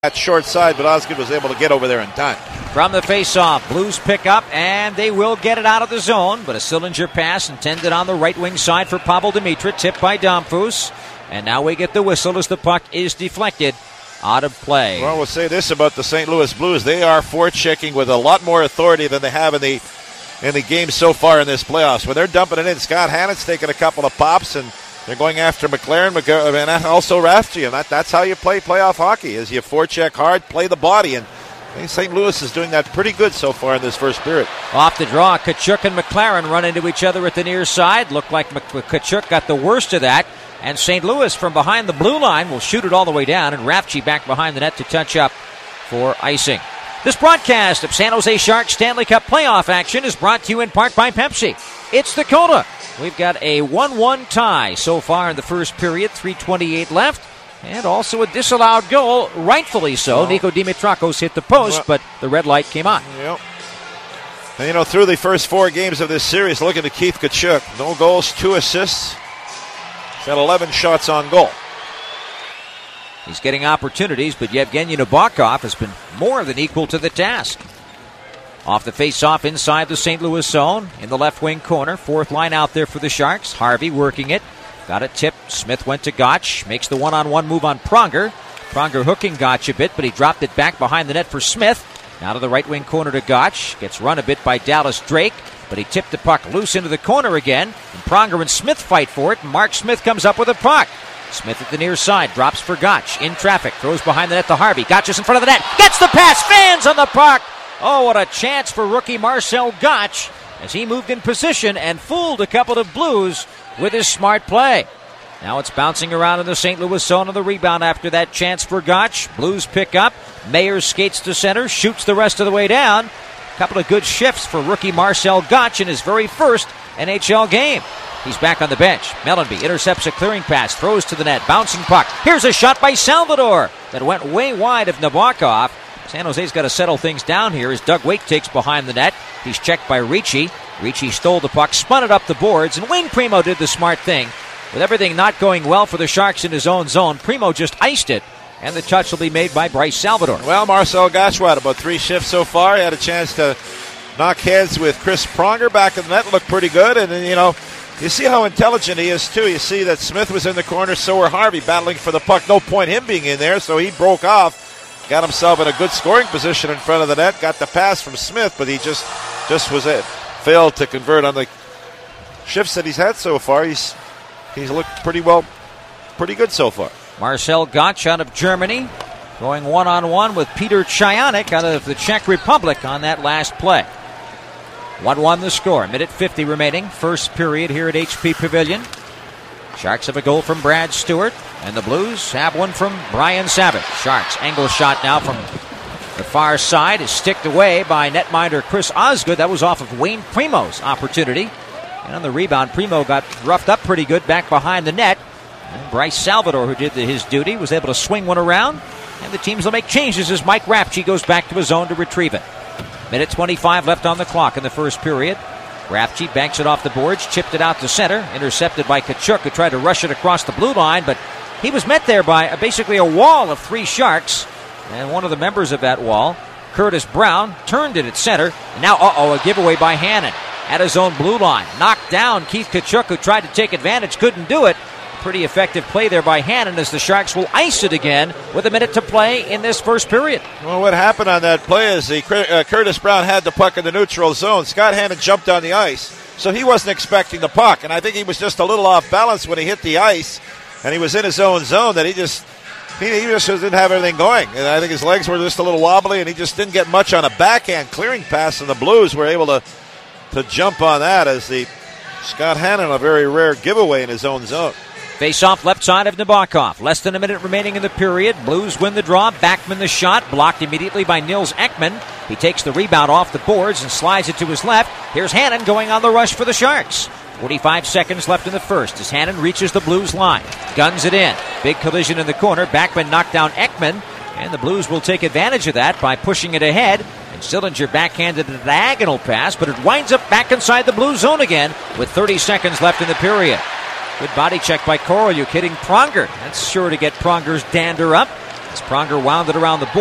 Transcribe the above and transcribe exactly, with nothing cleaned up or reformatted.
That short side, but Osgood was able to get over there in time. From the face-off, Blues pick up, and they will get it out of the zone, but a Sillinger pass intended on the right wing side for Pavel Demitra, tipped by Domfus, and now we get the whistle as the puck is deflected out of play. Well, we'll say this about the Saint Louis Blues. They are forechecking with a lot more authority than they have in the in the game so far in this playoffs. When they're dumping it in, Scott Hannon's taking a couple of pops, and they're going after McLaren and also Rathje, and that, that's how you play playoff hockey, is you forecheck hard, play the body, and I think Saint Louis is doing that pretty good so far in this first period. Off the draw, Tkachuk and McLaren run into each other at the near side. Looked like Tkachuk got the worst of that, and Saint Louis from behind the blue line will shoot it all the way down, and Rathje back behind the net to touch up for icing. This broadcast of San Jose Sharks Stanley Cup playoff action is brought to you in part by Pepsi. It's the Coda. We've got a one one tie so far in the first period, three twenty-eight left, and also a disallowed goal, rightfully so. Oh. Nico Dimitrakos hit the post, well, but the red light came on. Yep. And, you know, through the first four games of this series, look at Keith Tkachuk. No goals, two assists. He's got eleven shots on goal. He's getting opportunities, but Yevgeny Nabokov has been more than equal to the task. Off the face-off inside the Saint Louis zone in the left wing corner. Fourth line out there for the Sharks. Harvey working it. Got a tip. Smith went to Gotch. Makes the one-on-one move on Pronger. Pronger hooking Gotch a bit, but he dropped it back behind the net for Smith. Now to the right wing corner to Gotch. Gets run a bit by Dallas Drake, but he tipped the puck loose into the corner again. And Pronger and Smith fight for it, and Mark Smith comes up with a puck. Smith at the near side, drops for Gotch. In traffic, throws behind the net to Harvey. Gotch is in front of the net. Gets the pass, fans on the puck. Oh, what a chance for rookie Marcel Gotch as he moved in position and fooled a couple of Blues with his smart play. Now it's bouncing around in the Saint Louis zone on the rebound after that chance for Gotch. Blues pick up. Mayer skates to center, shoots the rest of the way down. A couple of good shifts for rookie Marcel Gotch in his very first N H L game. He's back on the bench. Mellanby intercepts a clearing pass, throws to the net, bouncing puck. Here's a shot by Salvador that went way wide of Nabokov. San Jose's got to settle things down here as Doug Weight takes behind the net. He's checked by Ricci. Ricci stole the puck, spun it up the boards, and Wayne Primo did the smart thing. With everything not going well for the Sharks in his own zone, Primo just iced it, and the touch will be made by Bryce Salvador. Well, Marcel Gotch had about three shifts so far. He had a chance to knock heads with Chris Pronger back in the net. Looked pretty good, and then, you know, you see how intelligent he is, too. You see that Smith was in the corner, so were Harvey battling for the puck. No point him being in there, so he broke off, got himself in a good scoring position in front of the net, got the pass from Smith, but he just just was it. Failed to convert on the shifts that he's had so far. He's he's looked pretty well, pretty good so far. Marcel Gotch out of Germany, going one-on-one with Peter Chayanik out of the Czech Republic on that last play. one one the score. Minute fifty remaining. First period here at H P Pavilion. Sharks have a goal from Brad Stewart, and the Blues have one from Brian Savage. Sharks angle shot now from the far side is sticked away by netminder Chris Osgood. That was off of Wayne Primo's opportunity. And on the rebound, Primo got roughed up pretty good back behind the net. And Bryce Salvador, who did the, his duty, was able to swing one around. And the teams will make changes as Mike Rathje goes back to his zone to retrieve it. Minute twenty-five left on the clock in the first period. Rathje banks it off the boards, chipped it out to center, intercepted by Tkachuk, who tried to rush it across the blue line, but he was met there by a, basically a wall of three Sharks, and one of the members of that wall, Curtis Brown, turned it at center, and now, uh-oh, a giveaway by Hannon at his own blue line. Knocked down Keith Tkachuk, who tried to take advantage, couldn't do it. Pretty effective play there by Hannon as the Sharks will ice it again with a minute to play in this first period. Well, what happened on that play is the uh, Curtis Brown had the puck in the neutral zone. Scott Hannon jumped on the ice, so he wasn't expecting the puck, and I think he was just a little off balance when he hit the ice, and he was in his own zone that he just he, he just didn't have everything going, and I think his legs were just a little wobbly, and he just didn't get much on a backhand clearing pass, and the Blues were able to, to jump on that as the Scott Hannon, a very rare giveaway in his own zone. Face-off left side of Nabokov. Less than a minute remaining in the period. Blues win the draw. Backman the shot. Blocked immediately by Nils Ekman. He takes the rebound off the boards and slides it to his left. Here's Hannon going on the rush for the Sharks. forty-five seconds left in the first as Hannon reaches the Blues line. Guns it in. Big collision in the corner. Backman knocked down Ekman. And the Blues will take advantage of that by pushing it ahead. And Sillinger backhanded a diagonal pass, but it winds up back inside the Blues zone again with thirty seconds left in the period. Good body check by Korolyuk hitting Pronger. That's sure to get Pronger's dander up. As Pronger wound it around the board.